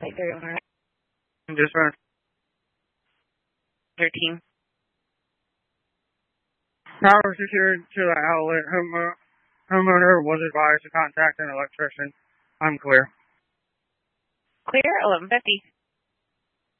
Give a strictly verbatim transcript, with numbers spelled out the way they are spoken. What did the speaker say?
Site three owner. Just run thirteen. Power secured to the outlet. Home, homeowner was advised to contact an electrician. I'm clear. Clear, eleven fifty.